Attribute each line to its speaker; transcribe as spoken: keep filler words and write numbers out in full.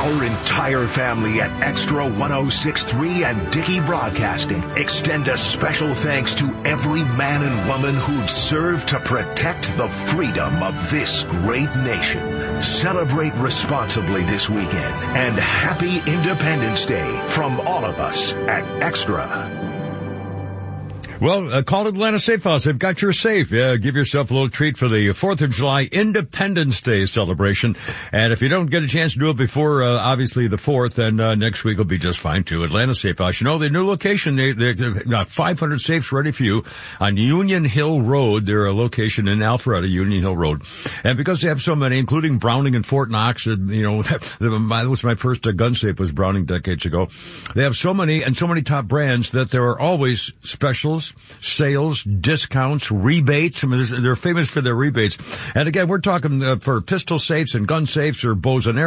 Speaker 1: Our entire family at Extra ten sixty-three and Dickey Broadcasting extend a special thanks to every man and woman who've served to protect the freedom of this great nation. Celebrate responsibly this weekend, and happy Independence Day from all of us at Extra.
Speaker 2: Well, uh, call Atlanta Safe House. They've got your safe. Yeah, give yourself a little treat for the fourth of July Independence Day celebration. And if you don't get a chance to do it before, uh, obviously the fourth, then uh, next week will be just fine too. Atlanta Safe House. You know, their new location, they, they've got five hundred safes ready for you on Union Hill Road. They're a location in Alpharetta, Union Hill Road. And because they have so many, including Browning and Fort Knox, and, you know, that was my first uh, gun safe was Browning decades ago. They have so many and so many top brands that there are always specials, sales, discounts, rebates. I mean, they're famous for their rebates. And again, we're talking uh, for pistol safes and gun safes or bows and arrows.